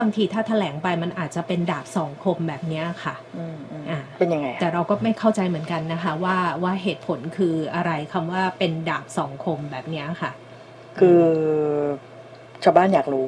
บางทีถ้าแถลงไปมันอาจจะเป็นดาบสองคมแบบนี้ค่ะเป็นยังไงแต่เราก็ไม่เข้าใจเหมือนกันนะคะว่าเหตุผลคืออะไรคำว่าเป็นดาบสองคมแบบนี้ค่ะคือชาวบ้านอยากรู้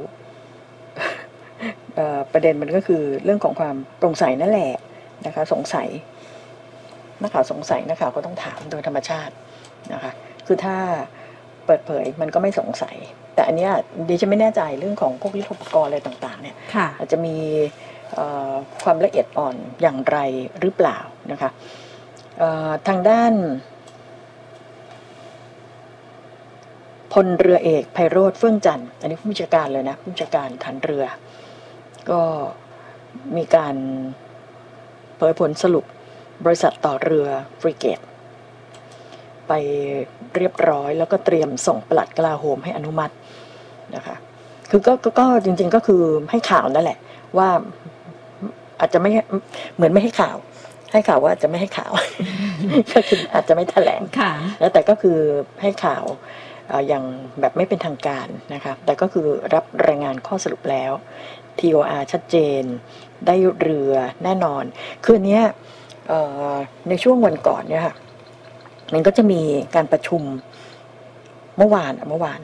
ประเด็นมันก็คือเรื่องของความโปร่งใสนั่นแหละนะคะสงสัยนักข่าวสงสัยนักข่าวก็ต้องถามโดยธรรมชาตินะคะคือถ้าเปิดเผยมันก็ไม่สงสัยแต่อันเนี้ยดิฉันไม่แน่ใจเรื่องของพวกยุทโธปกรณ์อะไรต่างๆเนี่ยอาจจะมีความละเอียดอ่อนอย่างไรหรือเปล่านะคะทางด้านพลเรือเอกไพโรจน์เฟื่องจันทร์อันนี้ผู้บัญชาการเลยนะผู้บัญชาการฐานเรือก็มีการเผยผลสรุปบริษัทต่อเรือฟริเกตไปเรียบร้อยแล้วก็เตรียมส่งปลัดกลาโหมให้อนุมัตินะคะคือก็จริงๆก็คือให้ข่าวนั่นแหละว่าอาจจะไม่เหมือนไม่ให้ข่าวว่าอาจจะไม่ให้ข่าว ก็คืออาจจะไม่แถลงแล้วแต่ก็คือให้ข่าวอย่างแบบไม่เป็นทางการนะคะแต่ก็คือรับรายงานข้อสรุปแล้ว TOR ชัดเจนได้เรือแน่นอนคืนนี้ในช่วงวันก่อนเนี่ยค่ะมันก็จะมีการประชุมเมื่อวาน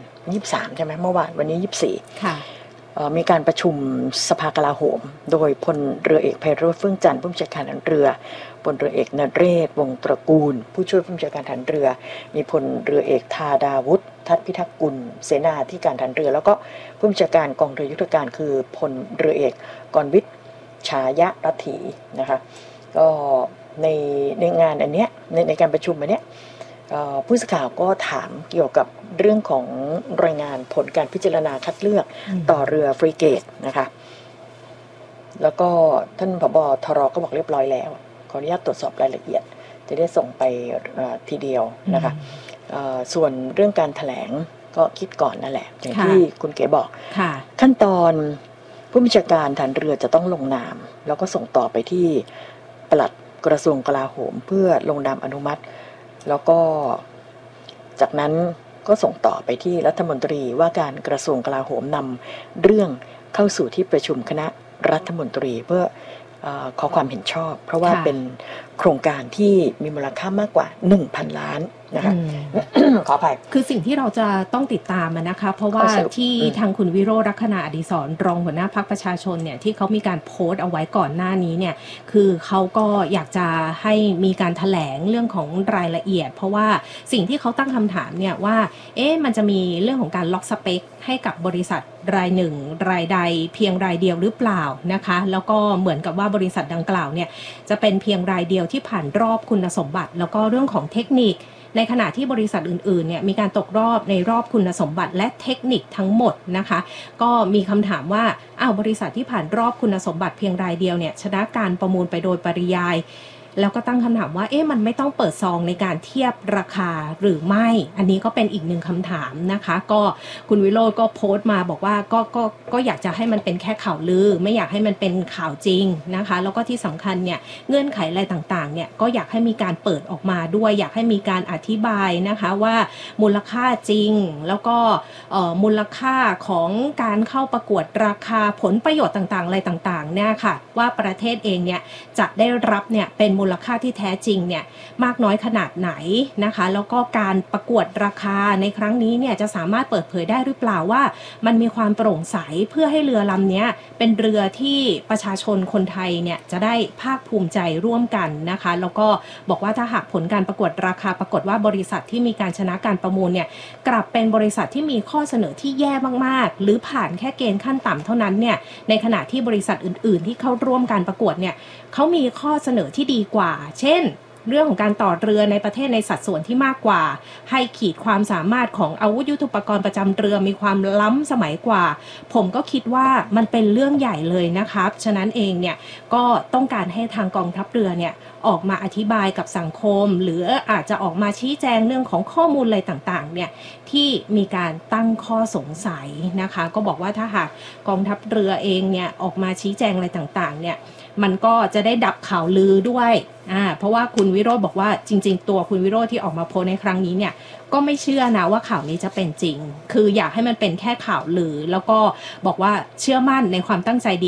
23ใช่ไหมเมื่อวานวันนี้24 ค่ะมีการประชุมสภากลาโหมโดยพลเรือเอกไพโรจน์เฟื่องจันทร์ผู้บัญชาการฐานเรือพลเรือเอกนเรศวงศ์ตระกูลผู้ช่วยผู้บัญชาการฐานเรือมีพลเรือเอกธาดาวุฒิทัศน์พิทักษ์กุลเสนาธิการฐานเรือแล้วก็ผู้บัญชาการกองเรือยุทธการคือพลเรือเอกกรวิทย์ฉายะรัตถีนะคะก็ในงานอันเนี้ยในการประชุมอันเนี้ยผู้สื่อข่าวก็ถามเกี่ยวกับเรื่องของรายงานผลการพิจารณาคัดเลือกต่อเรือฟริเกตนะคะแล้วก็ท่านผบ.ทร.ก็บอกเรียบร้อยแล้วขออนุญาตตรวจสอบรายละเอียดจะได้ส่งไปทีเดียวนะคะส่วนเรื่องการแถลงก็คิดก่อนนั่นแหละอย่างที่คุณเก๋บอกขั้นตอนผู้บัญชาการฐานเรือจะต้องลงนามแล้วก็ส่งต่อไปที่ปลัดกระทรวงกลาโหมเพื่อลงนามอนุมัติแล้วก็จากนั้นก็ส่งต่อไปที่รัฐมนตรีว่าการกระทรวงกลาโหมนำเรื่องเข้าสู่ที่ประชุมคณะรัฐมนตรีเพื่อขอความเห็นชอบเพราะว่าเป็นโครงการที่มีมูลค่ามากกว่า 1,000 ล้านนะคะ ขออภัยคือสิ่งที่เราจะต้องติดตามนะคะเพราะว่าที่ทางคุณวิโรจน์ ลักษณะอดิศรรองหัวหน้าพรรคประชาชนเนี่ยที่เขามีการโพสต์เอาไว้ก่อนหน้านี้เนี่ยคือเขาก็อยากจะให้มีการแถลงเรื่องของรายละเอียดเพราะว่าสิ่งที่เขาตั้งคำถามเนี่ยว่ามันจะมีเรื่องของการล็อกสเปคให้กับบริษัทรายหนึ่งรายใดเพียงรายเดียวหรือเปล่านะคะแล้วก็เหมือนกับว่าบริษัทดังกล่าวเนี่ยจะเป็นเพียงรายเดียวที่ผ่านรอบคุณสมบัติแล้วก็เรื่องของเทคนิคในขณะที่บริษัทอื่นๆเนี่ยมีการตกรอบในรอบคุณสมบัติและเทคนิคทั้งหมดนะคะก็มีคำถามว่าบริษัทที่ผ่านรอบคุณสมบัติเพียงรายเดียวเนี่ยชนะการประมูลไปโดยปริยายแล้วก็ตั้งคำถามว่ามันไม่ต้องเปิดซองในการเทียบราคาหรือไม่อันนี้ก็เป็นอีกหนึ่งคำถามนะคะก็คุณวิโรจน์ก็โพสต์มาบอกว่าก็อยากจะให้มันเป็นแค่ข่าวลือไม่อยากให้มันเป็นข่าวจริงนะคะแล้วก็ที่สำคัญเนี่ยเงื่อนไขอะไรต่างๆเนี่ยก็อยากให้มีการเปิดออกมาด้วยอยากให้มีการอธิบายนะคะว่ามูลค่าจริงแล้วก็มูลค่าของการเข้าประกวดราคาผลประโยชน์ต่างๆอะไรต่างๆเนี่ยค่ะว่าประเทศเองเนี่ยจะได้รับเนี่ยเป็นมูลค่าที่แท้จริงเนี่ยมากน้อยขนาดไหนนะคะแล้วก็การประกวดราคาในครั้งนี้เนี่ยจะสามารถเปิดเผยได้หรือเปล่าว่ามันมีความโปร่งใสเพื่อให้เรือลำนี้เป็นเรือที่ประชาชนคนไทยเนี่ยจะได้ภาคภูมิใจร่วมกันนะคะแล้วก็บอกว่าถ้าหากผลการประกวดราคาปรากฏว่าบริษัทที่มีการชนะการประมูลเนี่ยกลับเป็นบริษัทที่มีข้อเสนอที่แย่มากๆหรือผ่านแค่เกณฑ์ขั้นต่ำเท่านั้นเนี่ยในขณะที่บริษัทอื่นๆที่เข้าร่วมการประกวดเนี่ยเขามีข้อเสนอที่ดีกว่าเช่นเรื่องของการต่อเรือในประเทศในสัดส่วนที่มากกว่าให้ขีดความสามารถของอาวุธยุทโธปกรณ์ประจำเรือมีความล้ำสมัยกว่าผมก็คิดว่ามันเป็นเรื่องใหญ่เลยนะครับฉะนั้นเองเนี่ยก็ต้องการให้ทางกองทัพเรือเนี่ยออกมาอธิบายกับสังคมหรืออาจจะออกมาชี้แจงเรื่องของข้อมูลอะไรต่างๆเนี่ยที่มีการตั้งข้อสงสัยนะคะก็บอกว่าถ้าหากกองทัพเรือเองเนี่ยออกมาชี้แจงอะไรต่างๆเนี่ยมันก็จะได้ดับข่าวลือด้วยเพราะว่าคุณวิวิโรจน์บอกว่าจริงๆตัวคุณวิโรจน์ที่ออกมาโพสในครั้งนี้เนี่ยก็ไม่เชื่อนะว่าข่าวนี้จะเป็นจริงคืออยากให้มันเป็นแค่ข่าวลือแล้วก็บอกว่าเชื่อมั่นในความตั้งใจดี